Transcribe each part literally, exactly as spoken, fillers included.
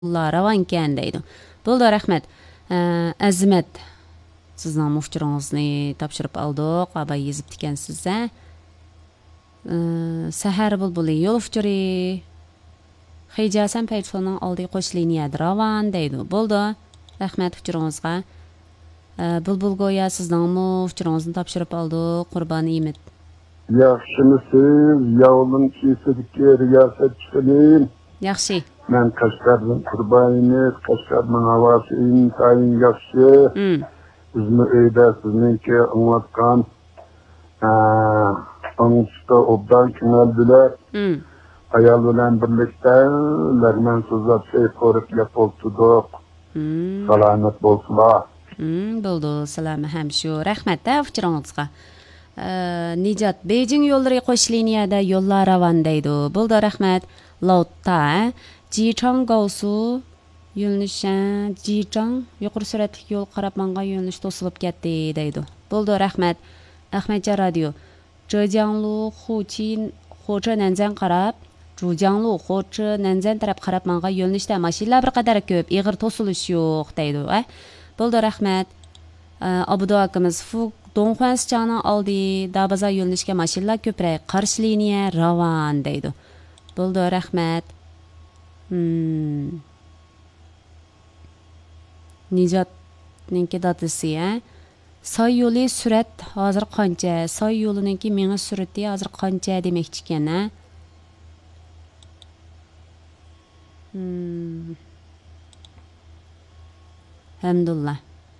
Allah ravankan deydi. Bo'ldi, rahmat. Azimat, sizning mufchiringizni topshirib oldik. Aba yezib ekansiz, a? Sahar bulbuli yo'l ufchiri. Xijasan paytsoning oldi qo'sh liniyada ravan deydi. Bo'ldi. Rahmat ufchiringizga. Bulbul go'ya sizning mufchiringizni topshirib oldik. Qurbon Imit. Yaxshimisiz? Yavlum kesidiki riyosatchilim. Yaxshi. Men Qashqardan Qurbonimiz, Qashqarning havosi intayin yaxshi. Bizni uyda sizningki anlatgan anışda obdan kinaldiler. Ayal bilan birlikte lermen sızlap şey korup yapıltıdık. Salamet bolsular. Bo'ldi, salom ham shu. Rahmat da fikringizga. Nijat Beijing yo'llari qo'sh liniyada yo'llar ravan deydi. Bo'ldi, rahmat. Lautta Jichang Gaosu yo'lnishi Jichang yuqori suratli yo'l qarab manga yo'lnish to'silib ketdi deydi. Bo'ldi, rahmat. Ahmadja radio. Zhejianglu Huqin Huqi Nanzan qarab, Zhujianglu Huqi Nanzan taraf qarab manga yo'lnishda mashinalar bir qadar ko'p, ig'ir to'silish yo'q deydi. Bo'ldi, rahmat. Abudu akamiz Fu Donghuanschaning oldi Dabaza yo'lnishga mashinalar ko'proq, qarshi liniya ravan deydi. Bo'ldi, rahmat. Hmm. Nijatninki datasi, a? Soy yo'li surat hozir qancha? Soy yo'lininki menga surati hozir qancha demoqchi ekan, a? Hmm. Alhamdulillah.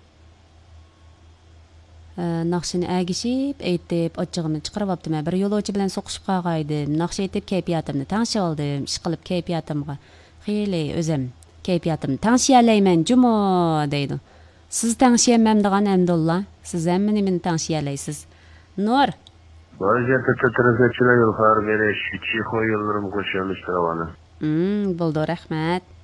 Naqshini agishib, aytib, ochig'imni chiqarib olibdim. Bir yo'lovchi bilan so'qishib qolgaydim. Naqsh aytib, kayfiyatimni tangshib oldim. Ish qilib kayfiyatimga xeyli o'zim kayfiyatimni tangshiyalayman, jumo deydi. Siz tangshiyaman degan Alhamdulillah. Siz ham meni tangshiyalaysiz. Nur. Vaziyatda tarafichilar yo'l xabar berish, Chixo yo'llarim qo'shilishtiradi. Hmm, bo'ldi, rahmat.